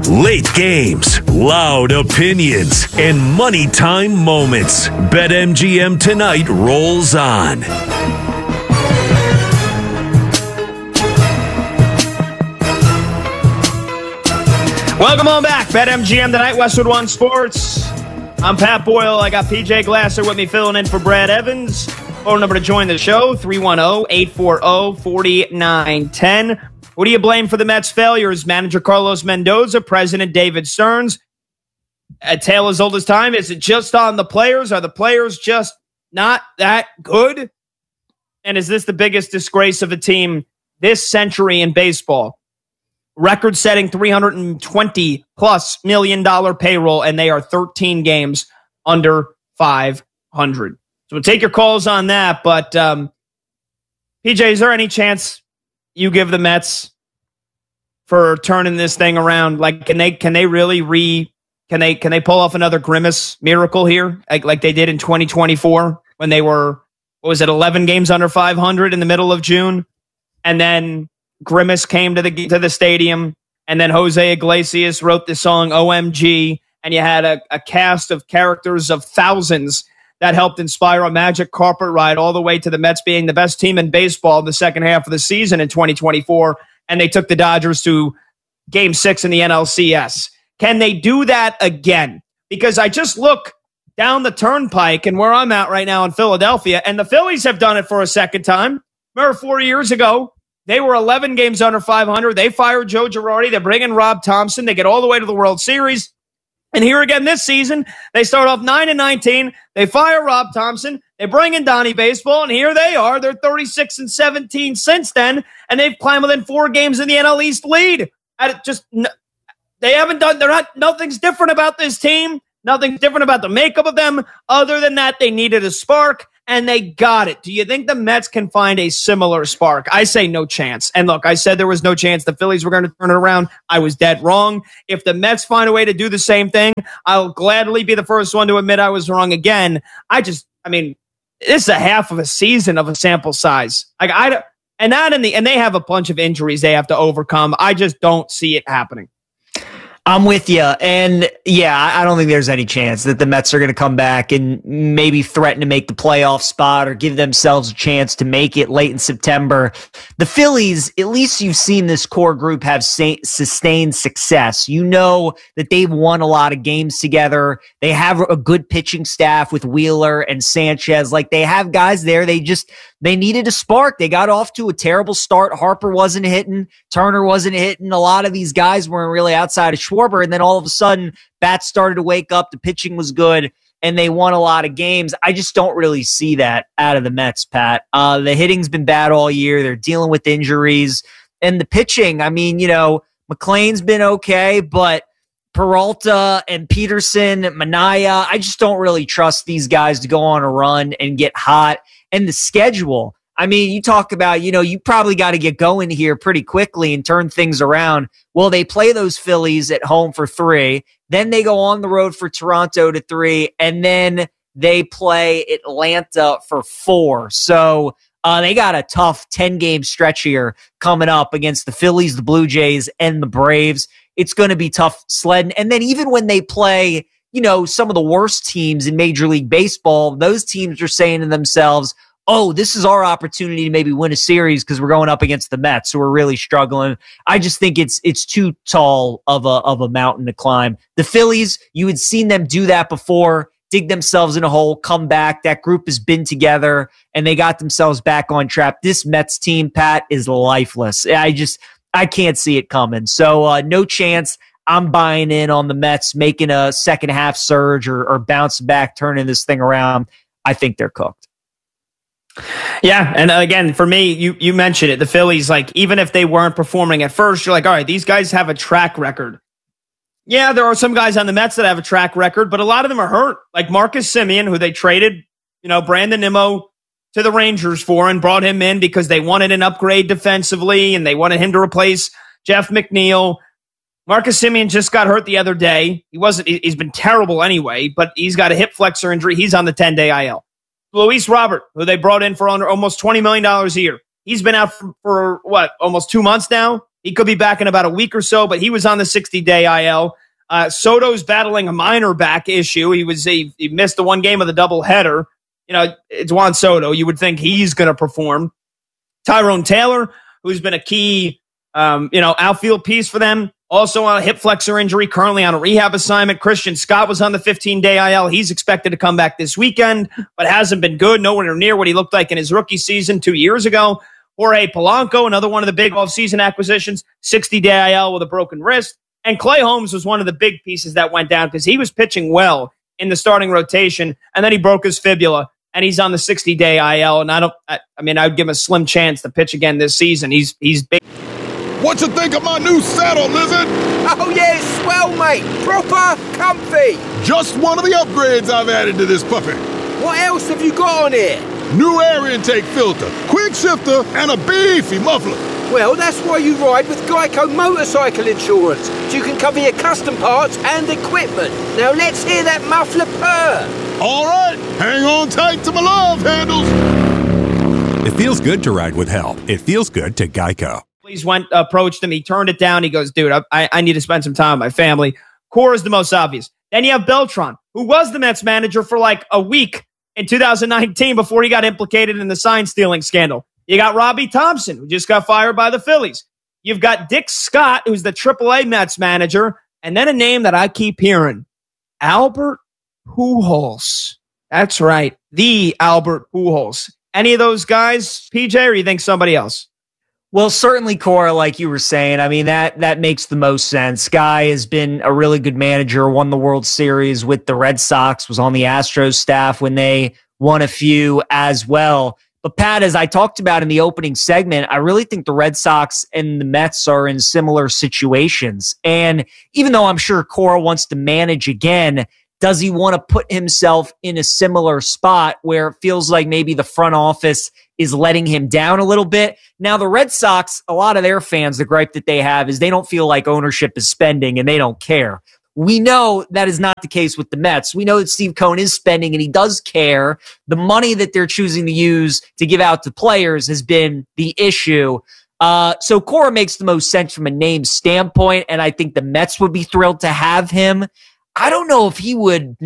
Late games, loud opinions, and money time moments. BetMGM tonight rolls on. Welcome on back. BetMGM tonight, Westwood One Sports. I'm Pat Boyle. I got PJ Glasser with me filling in for Brad Evans. Phone number to join the show, 310-840-4910. Who do you blame for the Mets' failures? Manager Carlos Mendoza, President David Stearns. A tale as old as time. Is it just on the players? Are the players just not that good? And is this the biggest disgrace of a team this century in baseball? Record-setting $320+ million payroll, and they are 13 games under 500. So we'll take your calls on that. But PJ, is there any chance you give the Mets for turning this thing around? Like, can they pull off another Grimace miracle here, like they did in 2024 when they were, 11 games under 500 in the middle of June, and then Grimace came to the stadium, and then Jose Iglesias wrote the song OMG, and you had a cast of characters of thousands that helped inspire a magic carpet ride all the way to the Mets being the best team in baseball in the second half of the season in 2024, and they took the Dodgers to Game 6 in the NLCS. Can they do that again? Because I just look down the turnpike and where I'm at right now in Philadelphia, and the Phillies have done it for a second time. Remember 4 years ago, they were 11 games under 500. They fired Joe Girardi. They bring in Rob Thompson. They get all the way to the World Series. And here again this season, they start off 9-19. They fire Rob Thompson. They bring in Donnie Baseball, and here they are. They're 36-17 since then, and they've climbed within 4 games in the NL East lead. Nothing's different about this team. Nothing's different about the makeup of them. Other than that, they needed a spark, and they got it. Do you think the Mets can find a similar spark? I say no chance. And look, I said there was no chance the Phillies were going to turn it around. I was dead wrong. If the Mets find a way to do the same thing, I'll gladly be the first one to admit I was wrong again. This is a half of a season of a sample size. And they have a bunch of injuries they have to overcome. I just don't see it happening. I'm with you. And yeah, I don't think there's any chance that the Mets are going to come back and maybe threaten to make the playoff spot or give themselves a chance to make it late in September. The Phillies, at least you've seen this core group have sustained success. You know that they've won a lot of games together. They have a good pitching staff with Wheeler and Sanchez. Like, they have guys there. They needed a spark. They got off to a terrible start. Harper wasn't hitting. Turner wasn't hitting. A lot of these guys weren't really outside of Schwarber. And then all of a sudden, bats started to wake up. The pitching was good, and they won a lot of games. I just don't really see that out of the Mets, Pat. The hitting's been bad all year. They're dealing with injuries. And the pitching, McLean's been okay, but Peralta and Peterson, Manaea, I just don't really trust these guys to go on a run and get hot. And the schedule, you talk about, you probably got to get going here pretty quickly and turn things around. Well, they play those Phillies at home for 3. Then they go on the road for Toronto to 3. And then they play Atlanta for 4. So they got a tough 10-game stretch here coming up against the Phillies, the Blue Jays, and the Braves. It's going to be tough sledding. And then even when they play, some of the worst teams in Major League Baseball, those teams are saying to themselves, oh, this is our opportunity to maybe win a series because we're going up against the Mets, so we're really struggling. I just think it's too tall of a mountain to climb. The Phillies, you had seen them do that before, dig themselves in a hole, come back. That group has been together, and they got themselves back on track. This Mets team, Pat, is lifeless. I can't see it coming. So no chance. I'm buying in on the Mets making a second half surge or bounce back, turning this thing around. I think they're cooked. Yeah, and again, for me, you mentioned it. The Phillies, even if they weren't performing at first, you're like, all right, these guys have a track record. Yeah, there are some guys on the Mets that have a track record, but a lot of them are hurt. Like Marcus Semien, who they traded, Brandon Nimmo to the Rangers for and brought him in because they wanted an upgrade defensively and they wanted him to replace Jeff McNeil. Marcus Semien just got hurt the other day. He's been terrible anyway, but he's got a hip flexor injury. He's on the 10-day IL. Luis Robert, who they brought in for under almost $20 million a year. He's been out for almost 2 months now. He could be back in about a week or so, but he was on the 60-day IL. Soto's battling a minor back issue. He missed the one game of the doubleheader. It's Juan Soto. You would think he's going to perform. Tyrone Taylor, who's been a key, outfield piece for them, also on a hip flexor injury, currently on a rehab assignment. Christian Scott was on the 15-day IL. He's expected to come back this weekend, but hasn't been good. Nowhere near what he looked like in his rookie season 2 years ago. Jorge Polanco, another one of the big offseason acquisitions, 60-day IL with a broken wrist. And Clay Holmes was one of the big pieces that went down because he was pitching well in the starting rotation, and then he broke his fibula, and he's on the 60-day IL. And I would give him a slim chance to pitch again this season. He's big. What you think of my new saddle, Lizard? Oh, yeah, it's swell, mate. Proper comfy. Just one of the upgrades I've added to this puppy. What else have you got on here? New air intake filter, quick shifter, and a beefy muffler. Well, that's why you ride with Geico Motorcycle Insurance, so you can cover your custom parts and equipment. Now let's hear that muffler purr. All right, hang on tight to my love handles. It feels good to ride with help. It feels good to Geico. Please approached him. He turned it down. He goes, dude, I need to spend some time with my family. Cora is the most obvious. Then you have Beltran, who was the Mets manager for like a week in 2019 before he got implicated in the sign stealing scandal. You got Robbie Thompson, who just got fired by the Phillies. You've got Dick Scott, who's the AAA Mets manager. And then a name that I keep hearing, Albert Pujols. That's right. The Albert Pujols. Any of those guys, PJ, or you think somebody else? Well, certainly Cora, like you were saying. I mean, that makes the most sense. Guy has been a really good manager, won the World Series with the Red Sox, was on the Astros staff when they won a few as well. But Pat, as I talked about in the opening segment, I really think the Red Sox and the Mets are in similar situations. And even though I'm sure Cora wants to manage again, does he want to put himself in a similar spot where it feels like maybe the front office is letting him down a little bit? Now, the Red Sox, a lot of their fans, the gripe that they have is they don't feel like ownership is spending and they don't care. We know that is not the case with the Mets. We know that Steve Cohen is spending and he does care. The money that they're choosing to use to give out to players has been the issue. So Cora makes the most sense from a name standpoint, and I think the Mets would be thrilled to have him. I don't know if he would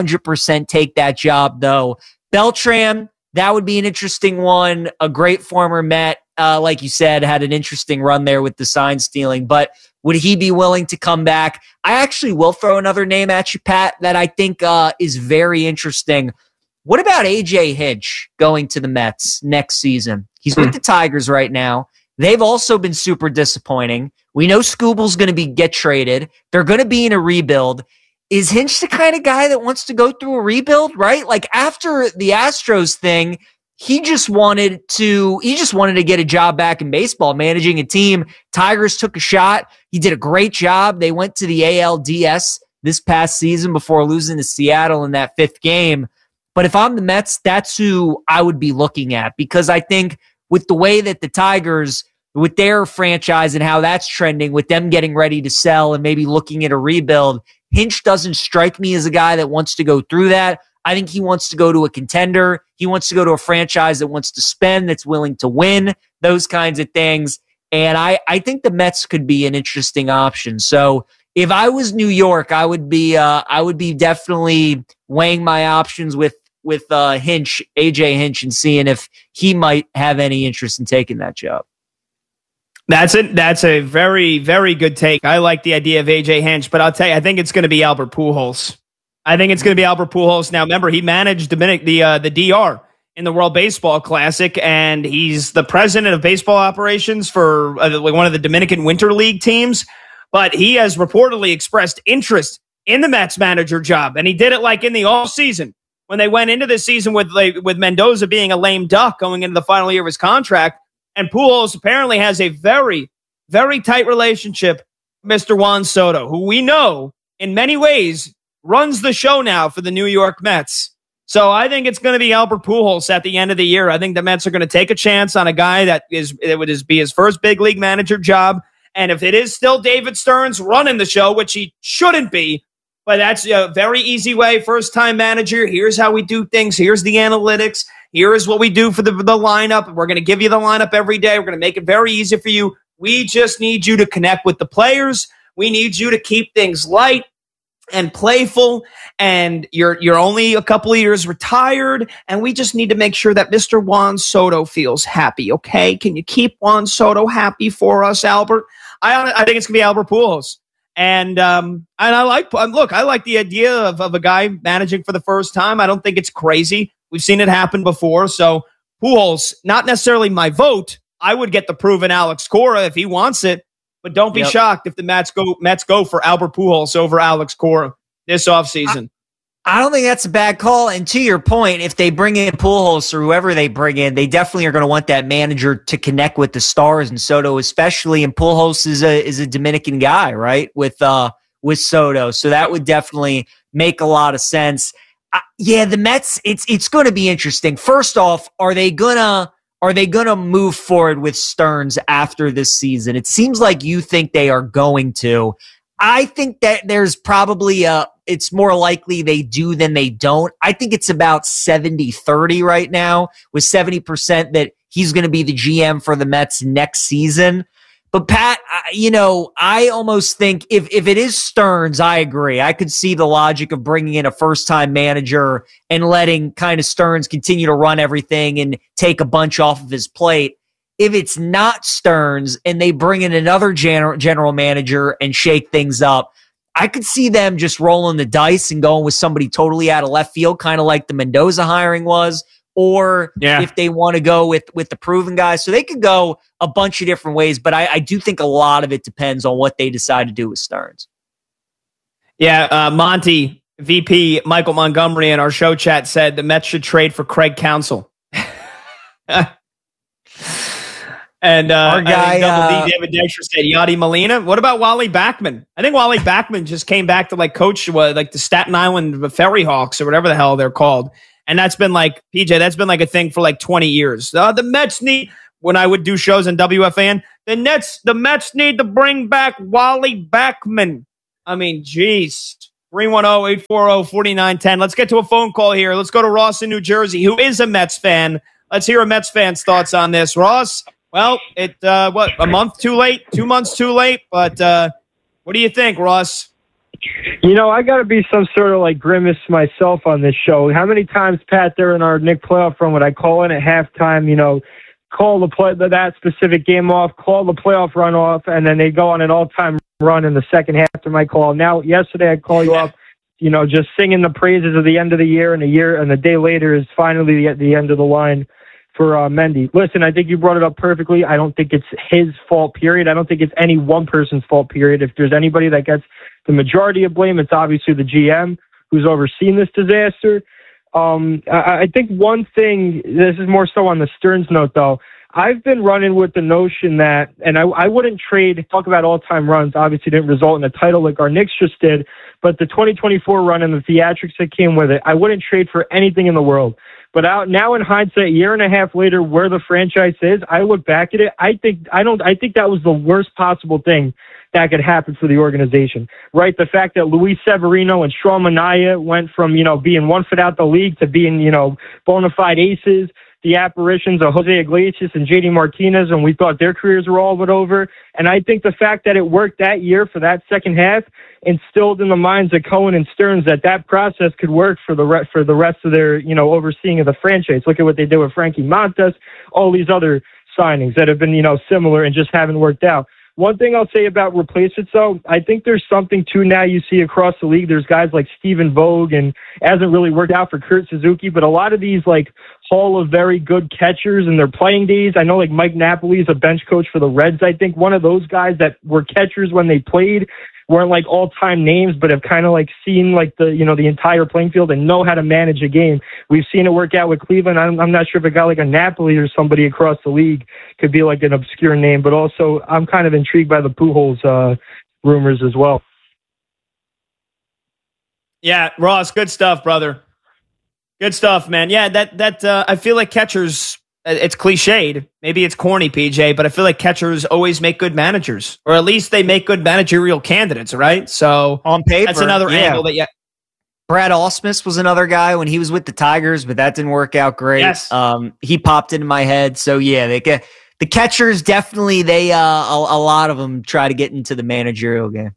100% take that job, though. Beltran, that would be an interesting one. A great former Met, like you said, had an interesting run there with the sign stealing. But would he be willing to come back? I actually will throw another name at you, Pat, that I think is very interesting. What about A.J. Hinch going to the Mets next season? He's with the Tigers right now. They've also been super disappointing. We know Scooble's going to get traded. They're going to be in a rebuild. Is Hinch the kind of guy that wants to go through a rebuild, right? Like after the Astros thing, he just wanted to get a job back in baseball, managing a team. Tigers took a shot. He did a great job. They went to the ALDS this past season before losing to Seattle in that 5th game. But if I'm the Mets, that's who I would be looking at, because I think with the way that the Tigers, with their franchise and how that's trending, with them getting ready to sell and maybe looking at a rebuild, Hinch doesn't strike me as a guy that wants to go through that. I think he wants to go to a contender. He wants to go to a franchise that wants to spend, that's willing to win, those kinds of things. And I think the Mets could be an interesting option. So if I was New York, I would be definitely weighing my options with Hinch, AJ Hinch, and seeing if he might have any interest in taking that job. That's a very, very good take. I like the idea of AJ Hinch, but I'll tell you, I think it's going to be Albert Pujols. I think it's going to be Albert Pujols. Now, remember, he managed the DR in the World Baseball Classic, and he's the president of baseball operations for one of the Dominican Winter League teams. But he has reportedly expressed interest in the Mets manager job, and he did it like in the off season when they went into the season with Mendoza being a lame duck going into the final year of his contract. And Pujols apparently has a very, very tight relationship with Mr. Juan Soto, who we know in many ways runs the show now for the New York Mets. So I think it's going to be Albert Pujols at the end of the year. I think the Mets are going to take a chance on a guy that would be his first big league manager job. And if it is still David Stearns running the show, which he shouldn't be, but that's a very easy way. First-time manager, here's how we do things. Here's the analytics. Here is what we do for the lineup. We're going to give you the lineup every day. We're going to make it very easy for you. We just need you to connect with the players. We need you to keep things light and playful, and you're only a couple of years retired, and we just need to make sure that Mr. Juan Soto feels happy, okay? Can you keep Juan Soto happy for us, Albert? I think it's going to be Albert Pujols. And I like the idea of a guy managing for the first time. I don't think it's crazy. We've seen it happen before. So Pujols, not necessarily my vote. I would get the proven Alex Cora if he wants it. But don't be shocked if the Mets go for Albert Pujols over Alex Cora this offseason. I don't think that's a bad call. And to your point, if they bring in Pujols or whoever they bring in, they definitely are going to want that manager to connect with the stars and Soto, especially. And Pujols is a Dominican guy, right? With Soto, so that would definitely make a lot of sense. The Mets. It's going to be interesting. First off, are they gonna move forward with Stearns after this season? It seems like you think they are going to. I think that there's probably it's more likely they do than they don't. I think it's about 70-30 right now, with 70% that he's going to be the GM for the Mets next season. But Pat, I almost think if it is Stearns, I agree. I could see the logic of bringing in a first-time manager and letting kind of Stearns continue to run everything and take a bunch off of his plate. If it's not Stearns and they bring in another general manager and shake things up, I could see them just rolling the dice and going with somebody totally out of left field, kind of like the Mendoza hiring was, or if they want to go with the proven guys. So they could go a bunch of different ways, but I do think a lot of it depends on what they decide to do with Stearns. Yeah, Monty, VP Michael Montgomery in our show chat said the Mets should trade for Craig Counsell. And our guy, Double D, David Dykstra said Yadi Molina. What about Wally Backman? I think Wally Backman just came back to coach the Staten Island Ferry Hawks or whatever the hell they're called. And that's been PJ, that's been a thing for 20 years. The Mets need, when I would do shows on WFAN, the Mets need to bring back Wally Backman. I mean, geez. 310-840-4910. Let's get to a phone call here. Let's go to Ross in New Jersey, who is a Mets fan. Let's hear a Mets fan's thoughts on this. Ross, well, a month too late, 2 months too late, but what do you think, Ross? I got to be some sort of grimace myself on this show. How many times, Pat, there in our Nick playoff run would I call in at halftime, call that specific game off, call the playoff run off, and then they go on an all-time run in the second half to my call. Now, yesterday I'd call you up, just singing the praises of the end of the year, and a day later is finally at the end of the line for Mendy. Listen, I think you brought it up perfectly. I don't think it's his fault, period. I don't think it's any one person's fault, period. If there's anybody that gets the majority of blame, it's obviously the GM who's overseen this disaster. I think one thing, this is more so on the Stearns note, though, I've been running with the notion that, and I wouldn't talk about all-time runs, obviously didn't result in a title like our Knicks just did, but the 2024 run and the theatrics that came with it, I wouldn't trade for anything in the world. But now in hindsight, a year and a half later, where the franchise is, I look back at it. I think that was the worst possible thing that could happen for the organization, right? The fact that Luis Severino and Sean Manaea went from, being one foot out the league to being, bona fide aces, the apparitions of Jose Iglesias and JD Martinez, and we thought their careers were all but over. And I think the fact that it worked that year for that second half instilled in the minds of Cohen and Stearns that process could work for the rest of their, overseeing of the franchise. Look at what they did with Frankie Montas, all these other signings that have been, similar and just haven't worked out. One thing I'll say about replacements, though, I think there's something to now you see across the league. There's guys like Stephen Vogt, and it hasn't really worked out for Kurt Suzuki, but a lot of these Hall of very good catchers in their playing days. I know Mike Napoli is a bench coach for the Reds. I think one of those guys that were catchers when they played weren't all-time names, but have kind of seen the entire playing field and know how to manage a game. We've seen it work out with Cleveland. I'm not sure if a guy like a Napoli or somebody across the league could be an obscure name, but also I'm kind of intrigued by the Pujols rumors as well. Yeah, Ross, good stuff, brother. Good stuff, man. Yeah, that I feel like catchers, it's cliched. Maybe it's corny, PJ, but I feel like catchers always make good managers, or at least they make good managerial candidates, right? So on paper, that's another angle that Brad Ausmus was another guy when he was with the Tigers, but that didn't work out great. Yes. He popped into my head. So yeah, the catchers definitely, they a lot of them try to get into the managerial game.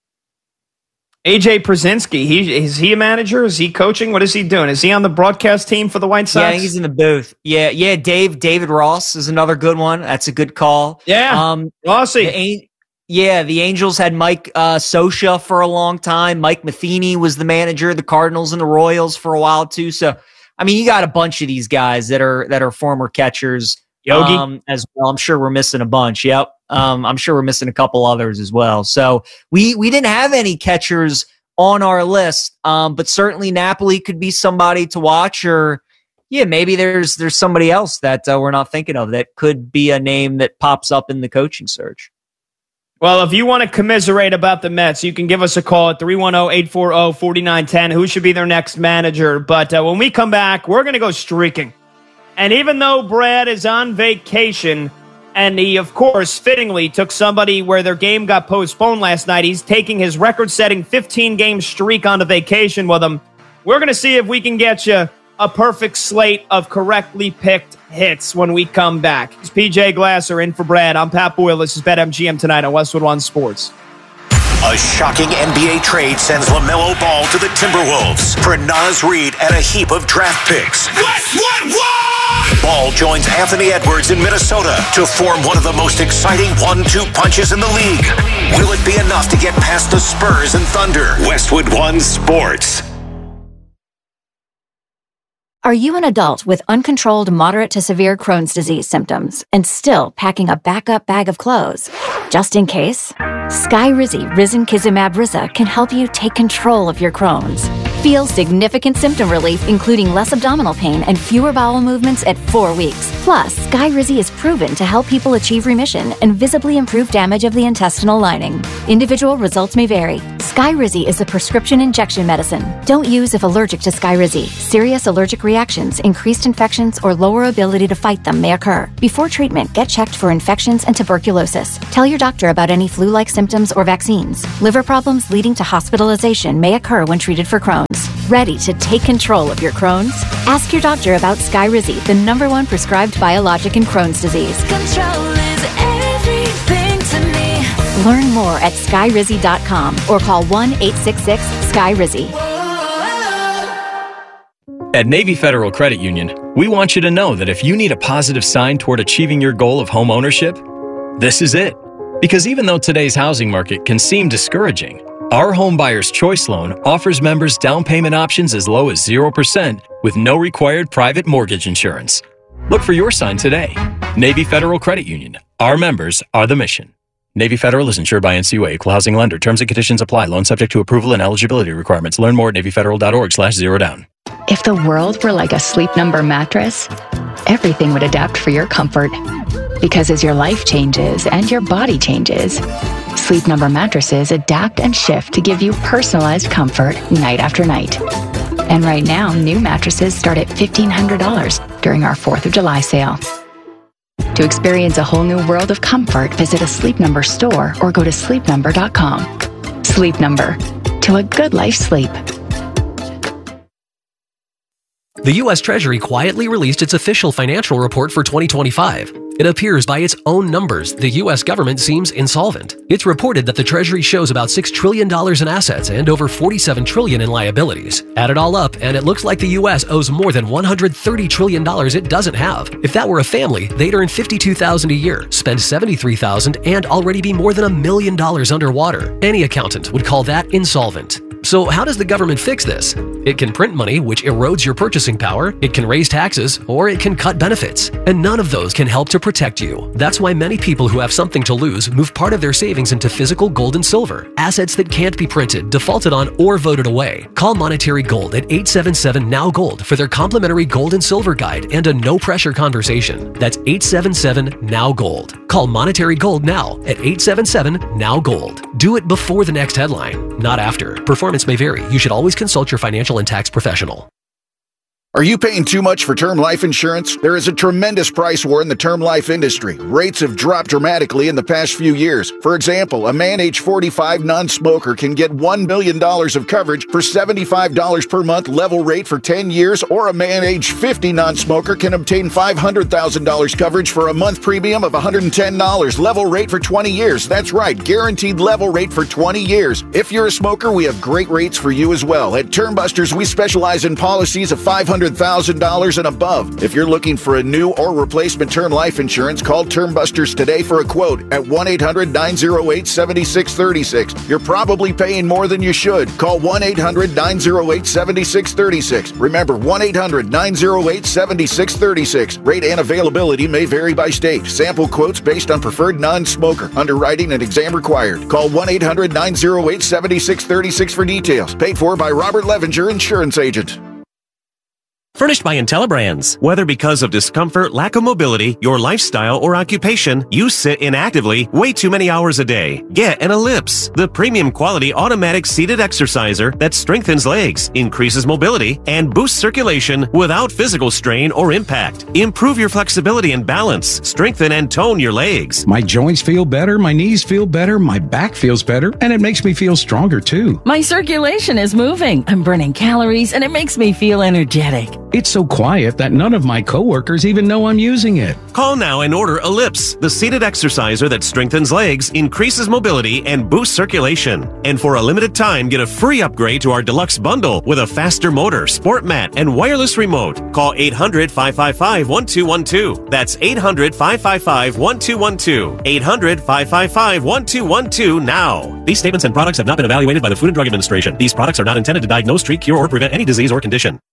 AJ Przinsky, is he a manager? Is he coaching? What is he doing? Is he on the broadcast team for the White Sox? Yeah, I think he's in the booth. Yeah. David Ross is another good one. That's a good call. Yeah, Rossi. The Angels had Mike Scioscia for a long time. Mike Matheny was the manager of the Cardinals and the Royals for a while too. So, I mean, you got a bunch of these guys that are former catchers. Yogi as well. I'm sure we're missing a bunch. Yep. I'm sure we're missing a couple others as well. So we didn't have any catchers on our list, but certainly Napoli could be somebody to watch, or maybe there's somebody else that we're not thinking of that could be a name that pops up in the coaching search. Well, if you want to commiserate about the Mets, you can give us a call at 310-840-4910. Who should be their next manager? But when we come back, we're going to go streaking. And even though Brad is on vacation, and he, of course, fittingly took somebody where their game got postponed last night, he's taking his record-setting 15-game streak onto vacation with him. We're going to see if we can get you a perfect slate of correctly picked hits when we come back. It's PJ Glasser in for Brad. I'm Pat Boyle. This is BetMGM tonight on Westwood One Sports. A shocking NBA trade sends LaMelo Ball to the Timberwolves for Naz Reid and a heap of draft picks. Westwood One! Ball joins Anthony Edwards in Minnesota to form one of the most exciting 1-2 punches in the league. Will it be enough to get past the Spurs and Thunder? Westwood One Sports. Are you an adult with uncontrolled moderate to severe Crohn's disease symptoms and still packing a backup bag of clothes? Just in case, Skyrizi Risankizumab Riza can help you take control of your Crohn's. Feel significant symptom relief, including less abdominal pain and fewer bowel movements at 4 weeks. Plus, Skyrizi is proven to help people achieve remission and visibly improve damage of the intestinal lining. Individual results may vary. Skyrizi is a prescription injection medicine. Don't use if allergic to Skyrizi. Serious allergic reactions, increased infections, or lower ability to fight them may occur. Before treatment, get checked for infections and tuberculosis. Tell your doctor about any flu-like symptoms or vaccines. Liver problems leading to hospitalization may occur when treated for Crohn's. Ready to take control of your Crohn's? Ask your doctor about Skyrizi, the #1 prescribed biologic in Crohn's disease. Control is everything to me. Learn more at skyrizi.com or call 1-866-SKYRIZI. At Navy Federal Credit Union, we want you to know that if you need a positive sign toward achieving your goal of home ownership, this is it. Because even though today's housing market can seem discouraging, our Home Buyer's Choice Loan offers members down payment options as low as 0% with no required private mortgage insurance. Look for your sign today. Navy Federal Credit Union. Our members are the mission. Navy Federal is insured by NCUA, Equal Housing Lender. Terms and conditions apply. Loan subject to approval and eligibility requirements. Learn more at NavyFederal.org/zerodown. If the world were like a Sleep Number mattress, everything would adapt for your comfort. Because as your life changes and your body changes, Sleep Number mattresses adapt and shift to give you personalized comfort night after night. And right now, new mattresses start at $1,500 during our 4th of July sale. To experience a whole new world of comfort, visit a Sleep Number store or go to sleepnumber.com. Sleep Number. To a good life sleep. The U.S. Treasury quietly released its official financial report for 2025. It appears by its own numbers, the U.S. government seems insolvent. It's reported that the Treasury shows about $6 trillion in assets and over $47 trillion in liabilities. Add it all up, and it looks like the U.S. owes more than $130 trillion it doesn't have. If that were a family, they'd earn $52,000 a year, spend $73,000, and already be more than $1 million underwater. Any accountant would call that insolvent. So how does the government fix this? It can print money, which erodes your purchasing power, it can raise taxes, or it can cut benefits. And none of those can help to protect you. That's why many people who have something to lose move part of their savings into physical gold and silver, assets that can't be printed, defaulted on, or voted away. Call Monetary Gold at 877-NOW-GOLD for their complimentary gold and silver guide and a no-pressure conversation. That's 877-NOW-GOLD. Call Monetary Gold now at 877-NOW-GOLD. Do it before the next headline, not after. Performance may vary. You should always consult your financial and tax professional. Are you paying too much for term life insurance? There is a tremendous price war in the term life industry. Rates have dropped dramatically in the past few years. For example, a man age 45 non-smoker can get $1 million of coverage for $75 per month level rate for 10 years, or a man age 50 non-smoker can obtain $500,000 coverage for a month premium of $110 level rate for 20 years. That's right, guaranteed level rate for 20 years. If you're a smoker, we have great rates for you as well. At Term Busters, we specialize in policies of $500,000 and above. If you're looking for a new or replacement term life insurance, call Term Busters today for a quote at 1-800-908-7636. You're probably paying more than you should. Call 1-800-908-7636. Remember, 1-800-908-7636. Rate and availability may vary by state. Sample quotes based on preferred non-smoker. Underwriting and exam required. Call 1-800-908-7636 for details. Paid for by Robert Levenger, Insurance Agent. Furnished by IntelliBrands. Whether because of discomfort, lack of mobility, your lifestyle, or occupation, you sit inactively way too many hours a day. Get an Ellipse, the premium quality automatic seated exerciser that strengthens legs, increases mobility, and boosts circulation without physical strain or impact. Improve your flexibility and balance, strengthen and tone your legs. My joints feel better, my knees feel better, my back feels better, and it makes me feel stronger too. My circulation is moving. I'm burning calories, and it makes me feel energetic. It's so quiet that none of my coworkers even know I'm using it. Call now and order Ellipse, the seated exerciser that strengthens legs, increases mobility, and boosts circulation. And for a limited time, get a free upgrade to our deluxe bundle with a faster motor, sport mat, and wireless remote. Call 800-555-1212. That's 800-555-1212. 800-555-1212 now. These statements and products have not been evaluated by the Food and Drug Administration. These products are not intended to diagnose, treat, cure, or prevent any disease or condition.